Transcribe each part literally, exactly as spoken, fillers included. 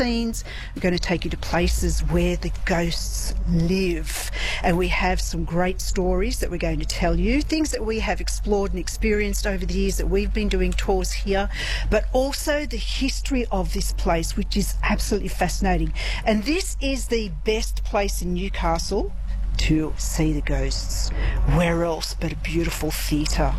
scenes. We're going to take you to places where the ghosts live. And we have some great stories that we're going to tell you, things that we have explored and experienced over the years that we've been doing tours here, but also the history of this place, which is absolutely fascinating. And this is the best place in Newcastle to see the ghosts. Where else but a beautiful theatre?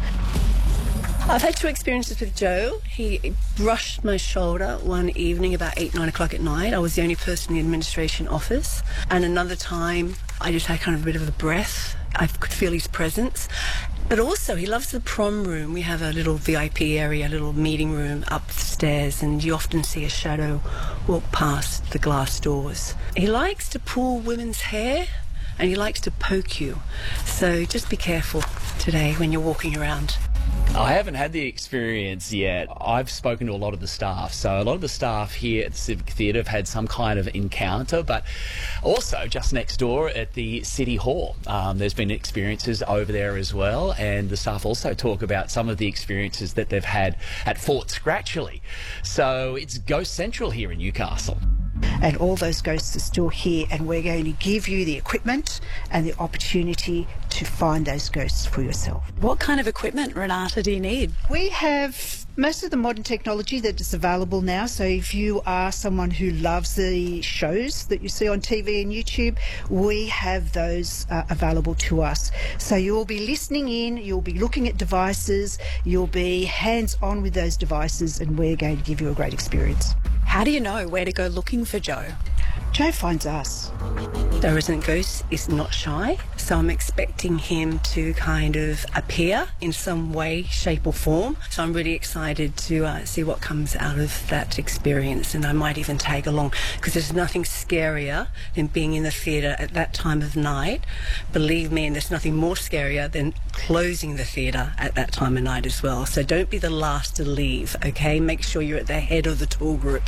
I've had two experiences with Joe. He brushed my shoulder one evening about eight, nine o'clock at night. I was the only person in the administration office. And another time, I just had kind of a bit of a breath. I could feel his presence. But also, he loves the prom room. We have a little V I P area, a little meeting room upstairs, and you often see a shadow walk past the glass doors. He likes to pull women's hair, and he likes to poke you. So just be careful today when you're walking around. I haven't had the experience yet. I've spoken to a lot of the staff. So a lot of the staff here at the Civic Theatre have had some kind of encounter, but also just next door at the City Hall, um, there's been experiences over there as well, and the staff also talk about some of the experiences that they've had at Fort Scratchley. So it's Ghost Central here in Newcastle. And all those ghosts are still here, and we're going to give you the equipment and the opportunity to find those ghosts for yourself. What kind of equipment, Renata, do you need? We have most of the modern technology that is available now. So if you are someone who loves the shows that you see on T V and YouTube, we have those uh, available to us. So you'll be listening in, you'll be looking at devices, you'll be hands-on with those devices, and we're going to give you a great experience. How do you know where to go looking for Joe? Joe finds us. The resident ghost is not shy, so I'm expecting him to kind of appear in some way, shape or form. So I'm really excited to uh, see what comes out of that experience, and I might even tag along, because there's nothing scarier than being in the theatre at that time of night. Believe me, and there's nothing more scarier than closing the theatre at that time of night as well. So don't be the last to leave, okay? Make sure you're at the head of the tour group.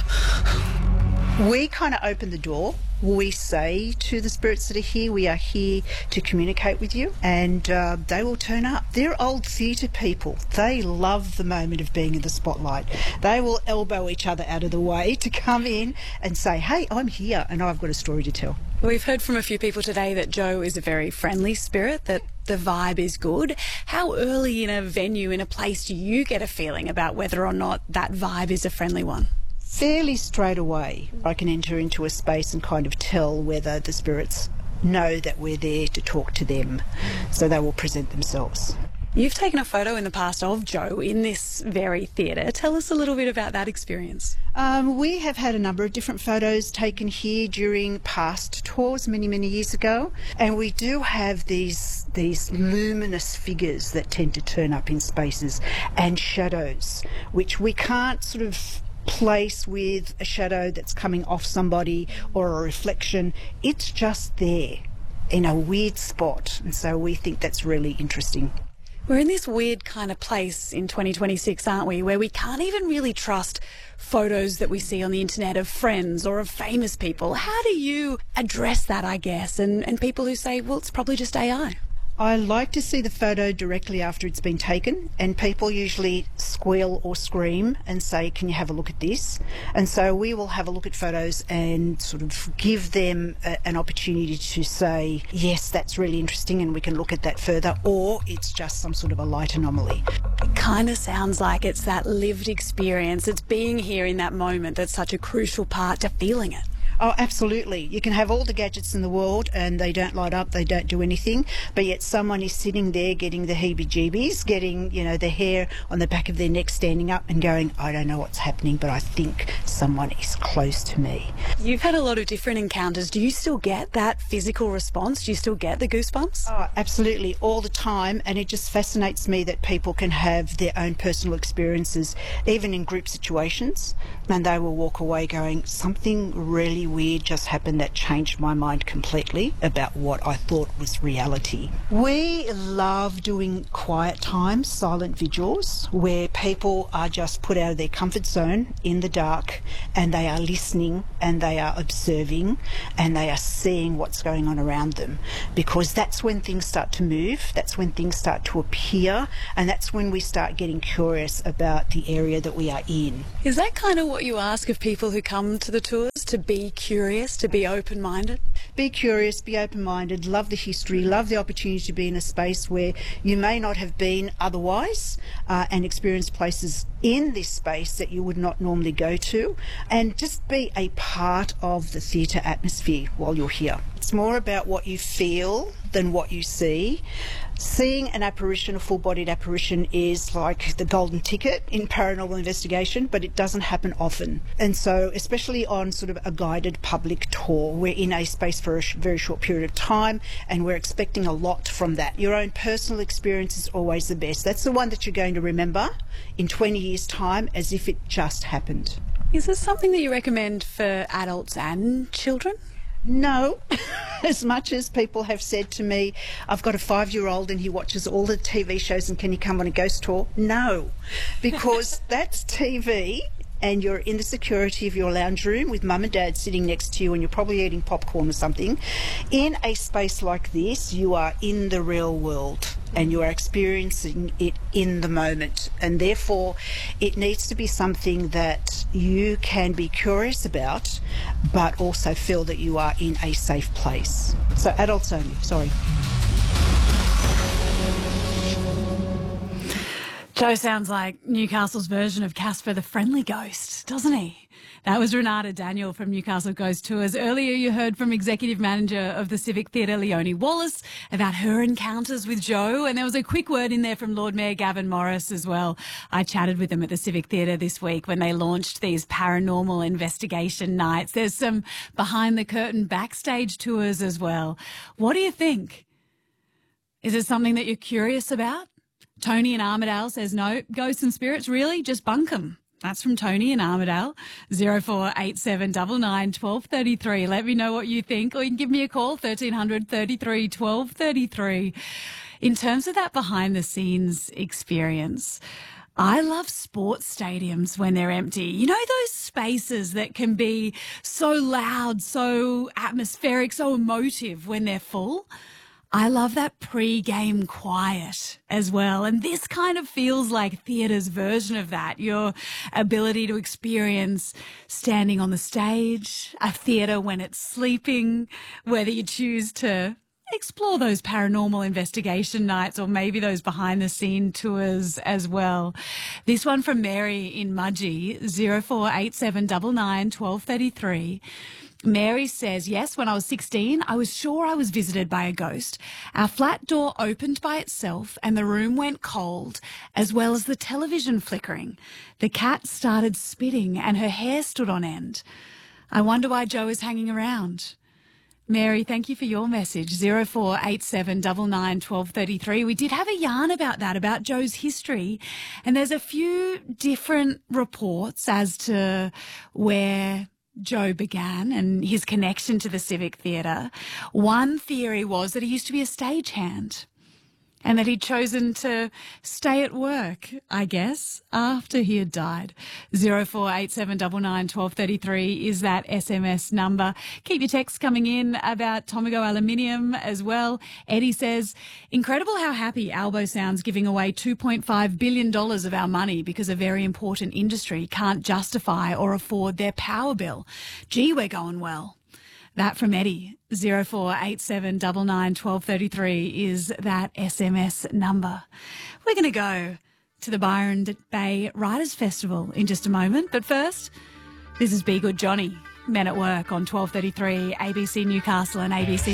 We kind of open the door. We say to the spirits that are here, we are here to communicate with you, and uh, they will turn up. They're old theatre people. They love the moment of being in the spotlight. They will elbow each other out of the way to come in and say, hey, I'm here and I've got a story to tell. We've heard from a few people today that Joe is a very friendly spirit, that the vibe is good. How early in a venue, in a place, do you get a feeling about whether or not that vibe is a friendly one? Fairly straight away, I can enter into a space and kind of tell whether the spirits know that we're there to talk to them, so they will present themselves. You've taken a photo in the past of Joe in this very theatre. Tell us a little bit about that experience. Um, we have had a number of different photos taken here during past tours many, many years ago, and we do have these these luminous figures that tend to turn up in spaces, and shadows, which we can't sort of place with a shadow that's coming off somebody or a reflection. It's just there in a weird spot, and so we think that's really interesting. We're in this weird kind of place in twenty twenty-six, aren't we, where we can't even really trust photos that we see on the internet of friends or of famous people. How do you address that, I guess, and, and people who say, well, it's probably just A I? I like to see the photo directly after it's been taken, and people usually squeal or scream and say, can you have a look at this? And so we will have a look at photos and sort of give them a, an opportunity to say, yes, that's really interesting and we can look at that further, or it's just some sort of a light anomaly. It kind of sounds like it's that lived experience. It's being here in that moment that's such a crucial part to feeling it. Oh, absolutely. You can have all the gadgets in the world and they don't light up, they don't do anything, but yet someone is sitting there getting the heebie-jeebies, getting, you know, the hair on the back of their neck standing up and going, I don't know what's happening, but I think someone is close to me. You've had a lot of different encounters. Do you still get that physical response? Do you still get the goosebumps? Oh, absolutely, all the time, and it just fascinates me that people can have their own personal experiences, even in group situations, and they will walk away going, something really really weird just happened that changed my mind completely about what I thought was reality. We love doing quiet times, silent vigils, where people are just put out of their comfort zone in the dark and they are listening and they are observing and they are seeing what's going on around them, because that's when things start to move, that's when things start to appear, and that's when we start getting curious about the area that we are in. Is that kind of what you ask of people who come to the tours, to be curious, to be open-minded? Be curious, be open-minded, love the history, love the opportunity to be in a space where you may not have been otherwise, uh, and experience places in this space that you would not normally go to, and just be a part of the theatre atmosphere while you're here. It's more about what you feel than what you see. Seeing an apparition, a full-bodied apparition, is like the golden ticket in paranormal investigation, but it doesn't happen often. And so, especially on sort of a guided public tour, we're in a space for a sh- very short period of time, and we're expecting a lot from that. Your own personal experience is always the best. That's the one that you're going to remember in twenty years' time as if it just happened. Is this something that you recommend for adults and children? No, as much as people have said to me, I've got a five-year-old and he watches all the T V shows and can he come on a ghost tour? No, because that's T V and you're in the security of your lounge room with mum and dad sitting next to you and you're probably eating popcorn or something. In a space like this, you are in the real world and you are experiencing it in the moment, and therefore it needs to be something that you can be curious about but also feel that you are in a safe place. So adults only, sorry. Joe sounds like Newcastle's version of Casper the Friendly Ghost, doesn't he? That was Renata Daniel from Newcastle Ghost Tours. Earlier you heard from Executive Manager of the Civic Theatre, Leonie Wallace, about her encounters with Joe. And there was a quick word in there from Lord Mayor Gavin Morris as well. I chatted with him at the Civic Theatre this week when they launched these paranormal investigation nights. There's some behind-the-curtain backstage tours as well. What do you think? Is it something that you're curious about? Tony in Armidale says no. Ghosts and spirits, really? Just bunk 'em. That's from Tony in Armidale. zero four eight seven nine nine one two three three. Let me know what you think, or you can give me a call, thirteen hundred thirty-three twelve thirty-three. In terms of that behind-the-scenes experience, I love sports stadiums when they're empty. You know, those spaces that can be so loud, so atmospheric, so emotive when they're full? I love that pre-game quiet as well. And this kind of feels like theatre's version of that. Your ability to experience standing on the stage, a theatre when it's sleeping, whether you choose to explore those paranormal investigation nights or maybe those behind-the-scene tours as well. This one from Mary in Mudgee, zero four eight seven nine nine one two three three. Mary says, yes, when I was sixteen, I was sure I was visited by a ghost. Our flat door opened by itself and the room went cold, as well as the television flickering. The cat started spitting and her hair stood on end. I wonder why Joe is hanging around. Mary, thank you for your message, zero four eight seven nine nine one two three three. We did have a yarn about that, about Joe's history, and there's a few different reports as to where Joe began and his connection to the Civic Theatre. One theory was that he used to be a stagehand and that he'd chosen to stay at work, I guess, after he had died. zero four eight seven nine nine one two three three is that S M S number. Keep your texts coming in about Tomago Aluminium as well. Eddie says, incredible how happy Albo sounds giving away two point five billion dollars of our money because a very important industry can't justify or afford their power bill. Gee, we're going well. That from Eddie, zero four eight seven nine nine one two three three is that S M S number. We're going to go to the Byron Bay Writers Festival in just a moment. But first, this is Be Good Johnny, Men at Work on twelve thirty-three, A B C Newcastle and A B C